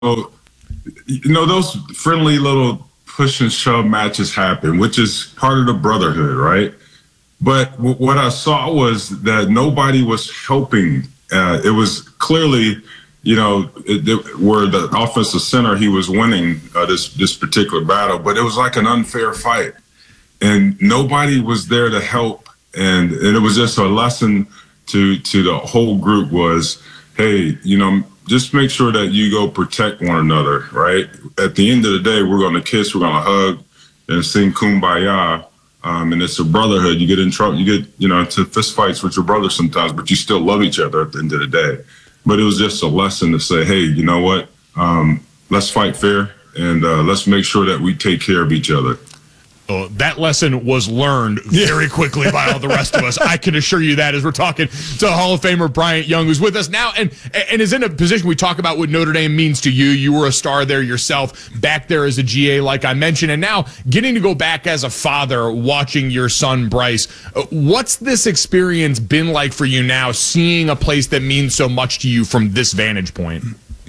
those friendly little push and shove matches happen, which is part of the brotherhood, right? But what I saw was that nobody was helping. It was clearly, where the offensive center, he was winning this particular battle, but it was like an unfair fight, and nobody was there to help. And it was just a lesson to the whole group was, hey, just make sure that you go protect one another, right? At the end of the day, we're going to kiss, we're going to hug, and sing Kumbaya. And it's a brotherhood. You get in trouble, you get, into fist fights with your brother sometimes, but you still love each other at the end of the day. But it was just a lesson to say, hey, you know what? Let's fight fair, and let's make sure that we take care of each other. That lesson was learned very quickly by all the rest of us. I can assure you that, as we're talking to Hall of Famer Bryant Young, who's with us now and is in a position. We talk about what Notre Dame means to you. You were a star there yourself, back there as a GA, like I mentioned, and now getting to go back as a father, watching your son Bryce. What's this experience been like for you now, seeing a place that means so much to you from this vantage point?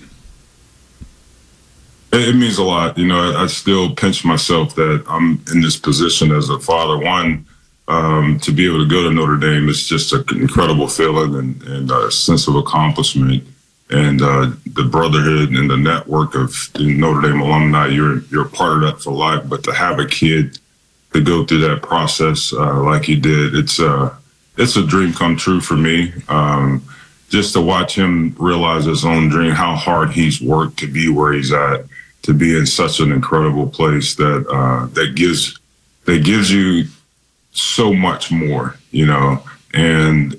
It means a lot. I still pinch myself that I'm in this position as a father. One, to be able to go to Notre Dame is just an incredible feeling and a sense of accomplishment. And the brotherhood and the network of the Notre Dame alumni, you're a part of that for life. But to have a kid to go through that process like he did, it's a dream come true for me. Just to watch him realize his own dream, how hard he's worked to be where he's at, to be in such an incredible place that gives you so much more, and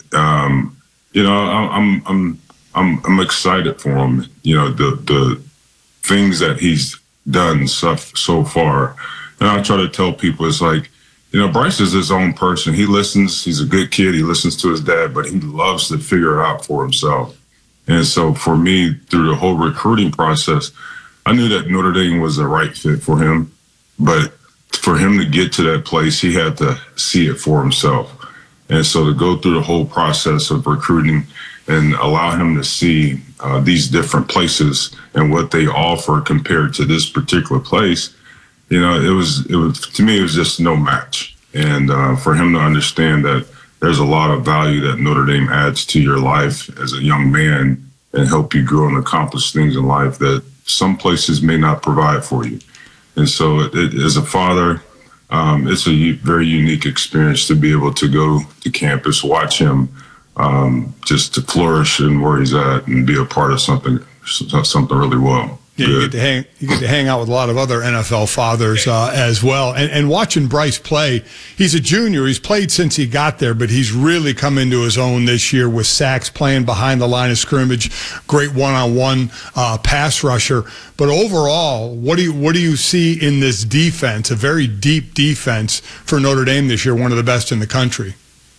I'm excited for him. The things that he's done so far, and I try to tell people, it's like, Bryce is his own person. He listens. He's a good kid. He listens to his dad, but he loves to figure it out for himself. And so for me, through the whole recruiting process, I knew that Notre Dame was the right fit for him, but for him to get to that place, he had to see it for himself. And so to go through the whole process of recruiting and allow him to see these different places and what they offer compared to this particular place, it was to me, it was just no match. And for him to understand that there's a lot of value that Notre Dame adds to your life as a young man and help you grow and accomplish things in life that some places may not provide for you. And so as a father, it's a very unique experience to be able to go to campus, watch him just to flourish in where he's at and be a part of something really well. Yeah, you get to hang out with a lot of other NFL fathers as well. And watching Bryce play, he's a junior. He's played since he got there, but he's really come into his own this year with sacks, playing behind the line of scrimmage, great one-on-one pass rusher. But overall, what do you see in this defense, a very deep defense for Notre Dame this year, one of the best in the country?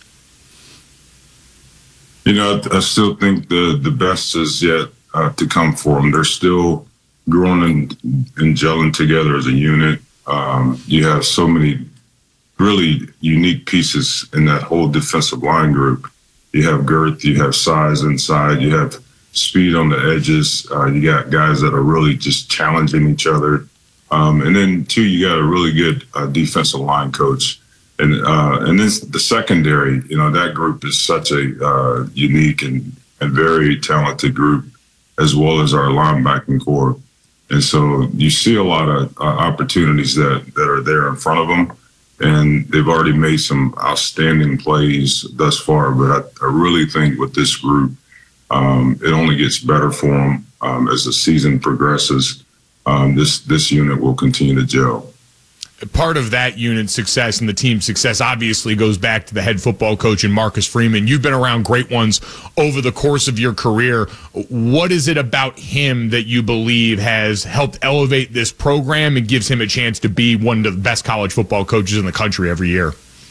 I still think the best is yet to come for them. They're still growing and gelling together as a unit. You have so many really unique pieces in that whole defensive line group. You have girth, you have size inside, you have speed on the edges. You got guys that are really just challenging each other. And then, too, you got a really good defensive line coach. And then the secondary, that group is such a unique and very talented group, as well as our linebacking core. And so you see a lot of opportunities that are there in front of them, and they've already made some outstanding plays thus far. But I really think with this group, it only gets better for them as the season progresses. This unit will continue to gel. Part of that unit's success and the team's success obviously goes back to the head football coach and Marcus Freeman. You've been around great ones over the course of your career. What is it about him that you believe has helped elevate this program and gives him a chance to be one of the best college football coaches in the country every year?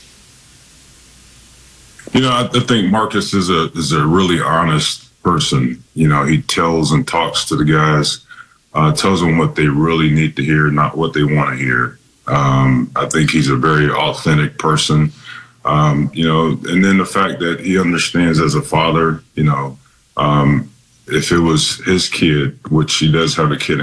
I think Marcus is a really honest person. He tells and talks to the guys, tells them what they really need to hear, not what they want to hear. I think he's a very authentic person, and then the fact that he understands as a father, if it was his kid, which he does have a kid